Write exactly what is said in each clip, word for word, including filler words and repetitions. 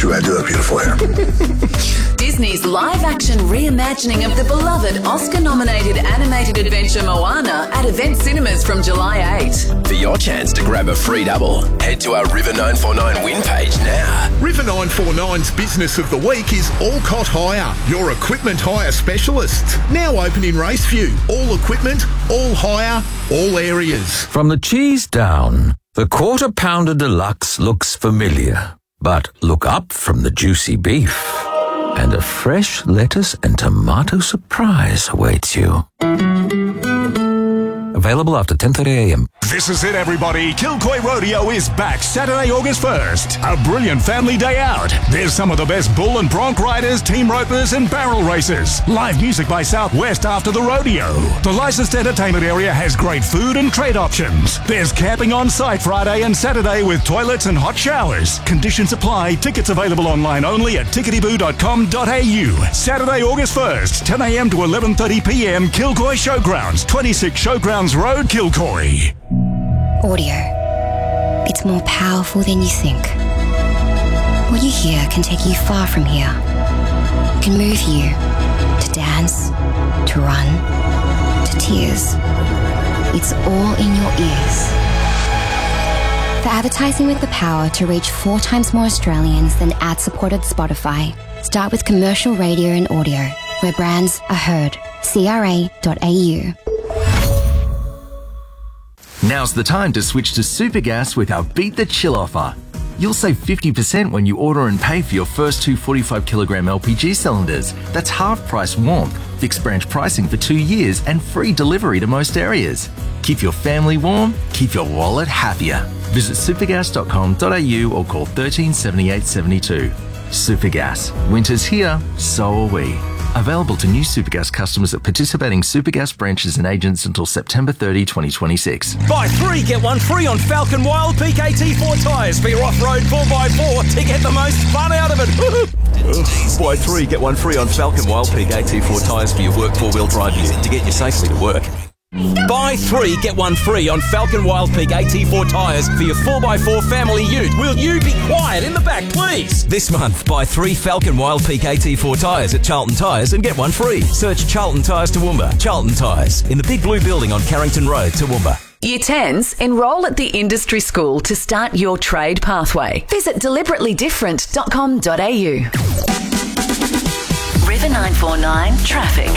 too bad. Do it beautiful hair. Disney's live-action reimagining of the beloved Oscar-nominated animated adventure Moana at Event Cinemas from July eighth. For your chance to grab a free double, head to our River nine four nine win page now. River nine four nine's Business of the Week is Alcott Hire, your equipment hire specialist. Now open in Raceview. All equipment, all hire, all areas. From the cheese down, the Quarter Pounder Deluxe looks familiar. But look up from the juicy beef, and a fresh lettuce and tomato surprise awaits you. Available after ten thirty a m. This is it, everybody. Kilcoy Rodeo is back Saturday, August first. A brilliant family day out. There's some of the best bull and bronc riders, team ropers and barrel racers. Live music by Southwest after the rodeo. The licensed entertainment area has great food and trade options. There's camping on site Friday and Saturday with toilets and hot showers. Conditions apply. Tickets available online only at tickety boo dot com dot a u. Saturday, August first, ten a m to eleven thirty p m Kilcoy Showgrounds, twenty-six Showgrounds Road, Kilcoy. Audio. It's more powerful than you think. What you hear can take you far from here. It can move you to dance, to run, to tears. It's all in your ears. For advertising with the power to reach four times more Australians than ad-supported Spotify, start with commercial radio and audio, where brands are heard. c r a dot a u. Now's the time to switch to Supergas with our Beat the Chill offer. You'll save fifty percent when you order and pay for your first two forty-five kilogram L P G cylinders. That's half price warmth, fixed branch pricing for two years and free delivery to most areas. Keep your family warm, keep your wallet happier. Visit supergas dot com dot a u or call one three seven eight seven two. Supergas. Winter's here, so are we. Available to new Supergas customers at participating Supergas branches and agents until September thirtieth, twenty twenty-six. Buy three, get one free on Falcon Wild Peak A T four tyres for your off-road four by four to get the most fun out of it. Buy three, get one free on Falcon Wild Peak A T four tyres for your work four-wheel drive unit to get you safely to work. Buy three, get one free on Falcon Wild Peak A T four tyres for your four by four family ute. Will you be quiet in the back, please? This month, buy three Falcon Wild Peak A T four tyres at Charlton Tyres and get one free. Search Charlton Tyres Toowoomba. Charlton Tyres, in the big blue building on Carrington Road, Toowoomba. Year tens, enrol at the Industry School to start your trade pathway. Visit deliberately different dot com dot a u. River nine four nine Traffic.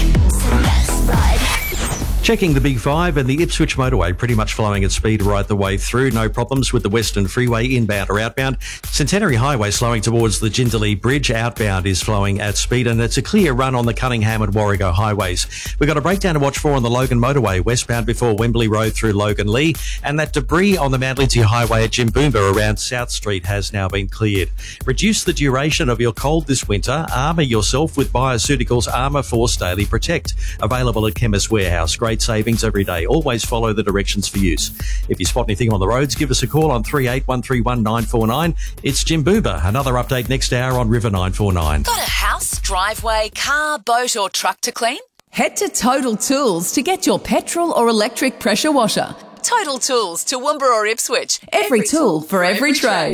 Checking the Big Five and the Ipswich motorway, pretty much flowing at speed right the way through. No problems with the Western Freeway inbound or outbound. Centenary Highway slowing towards the Jindalee Bridge. Outbound is flowing at speed, and it's a clear run on the Cunningham and Warrego highways. We've got a breakdown to watch for on the Logan motorway, westbound before Wembley Road through Logan Lee, and that debris on the Mount Lindsay Highway at Jimboomba around South Street has now been cleared. Reduce the duration of your cold this winter. Armour yourself with Bioceuticals Armour Force Daily Protect. Available at Chemist Warehouse. Great savings every day. Always follow the directions for use. If you spot anything on the roads, give us a call on three eight one three one nine four nine. It's Jim Boober. Another update next hour on River nine four nine. Got a house, driveway, car, boat or truck to clean? Head to Total Tools to get your petrol or electric pressure washer. Total Tools, Toowoomba or Ipswich. Every tool for every trade.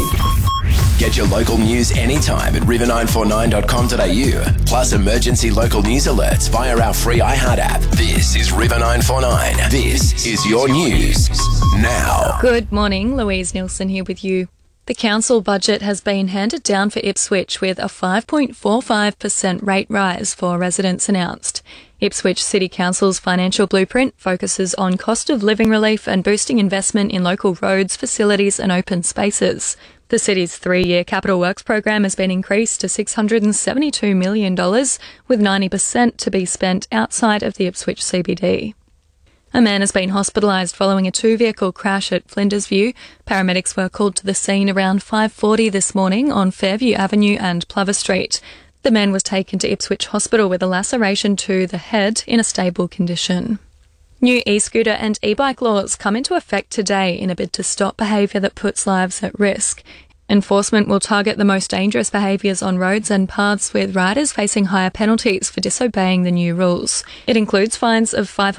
Get your local news anytime at river nine four nine dot com dot a u. Plus emergency local news alerts via our free iHeart app. This is River nine four nine. This is your news now. Good morning, Louise Nielsen here with you. The council budget has been handed down for Ipswich with a five point four five percent rate rise for residents announced. Ipswich City Council's financial blueprint focuses on cost of living relief and boosting investment in local roads, facilities and open spaces. The city's three-year capital works program has been increased to six hundred seventy-two million dollars, with ninety percent to be spent outside of the Ipswich C B D. A man has been hospitalised following a two-vehicle crash at Flinders View. Paramedics were called to the scene around five forty this morning on Fairview Avenue and Plover Street. The man was taken to Ipswich Hospital with a laceration to the head in a stable condition. New e-scooter and e-bike laws come into effect today in a bid to stop behaviour that puts lives at risk. Enforcement will target the most dangerous behaviours on roads and paths, with riders facing higher penalties for disobeying the new rules. It includes fines of five